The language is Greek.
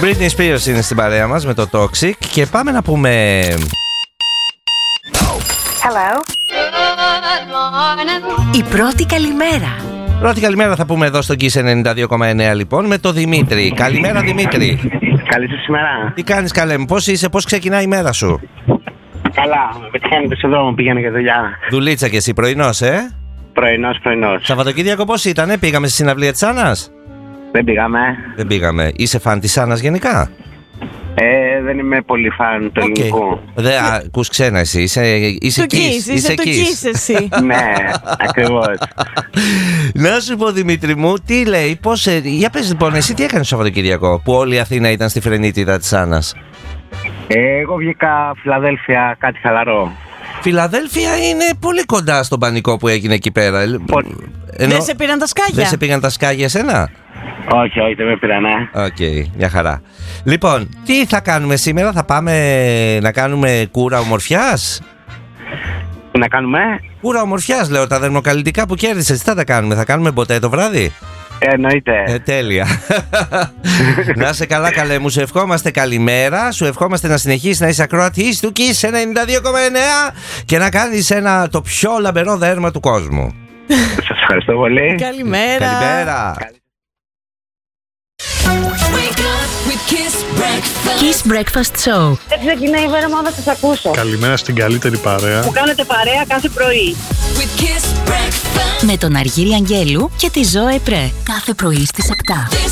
Britney Spears είναι στην παρέα μας με το Toxic και πάμε να πούμε... Hello. Η πρώτη καλημέρα. Πρώτη καλημέρα θα πούμε εδώ στο Kiss 92,9 λοιπόν με το Δημήτρη. Καλημέρα Δημήτρη. Καλή σας ημέρα. Τι κάνεις καλέ μου, πώς είσαι, πώς ξεκινάει η μέρα σου? Καλά, με πετυχαίνετε στον δρόμο, πήγαινε για δουλειά. Δουλίτσα και εσύ, πρωινός Πρωινός. Σαββατοκύριακο πώς ήτανε, πήγαμε στη συναυλία της Άννας? Δεν πήγαμε. Είσαι φαν της Άννας γενικά? Δεν είμαι πολύ φαν του ελληνικού. Δεν ακούς ξένα εσύ, είσαι Kiss. Είσαι το Kiss εσύ. Ναι, ακριβώς. Να σου πω Δημήτρη μου, τι λέει, πώς... Για πες λοιπόν, εσύ τι έκανες το Σαββατοκύριακο που όλη η Αθήνα ήταν στη φρενίτιδα της Άννας? Εγώ βγήκα Φιλαδέλφια, κάτι χαλαρό. Φιλαδέλφια είναι πολύ κοντά στον πανικό που έγινε εκεί πέρα. Δεν σε πήραν τα σκάγια? Δεν σε πήγαν τα σκάγια εσένα? Όχι, δεν με πήραν, Οκ, μια χαρά. Λοιπόν, τι θα κάνουμε σήμερα, θα πάμε να κάνουμε κούρα ομορφιάς? Να κάνουμε? Κούρα ομορφιάς λέω, τα δερμοκαλλιτικά που κέρδισες, τι θα τα κάνουμε, θα κάνουμε ποτέ το βράδυ? Εννοείται. Τέλεια. Να είσαι καλά καλέ μου, σου ευχόμαστε καλημέρα. Σου ευχόμαστε να συνεχίσεις να είσαι ακροατής του Kiss 92,9 και να κάνεις το πιο λαμπερό δέρμα του κόσμου. Σας ευχαριστώ πολύ. Καλημέρα. Καλημέρα. Kiss Breakfast Show. Δεν ξεκινάει η μέρα μου, θα σας ακούσω. Καλημέρα στην καλύτερη παρέα. Που κάνετε παρέα κάθε πρωί. Με τον Αργύρη Αγγέλου και τη Ζώε Πρέ. Κάθε πρωί στις 7.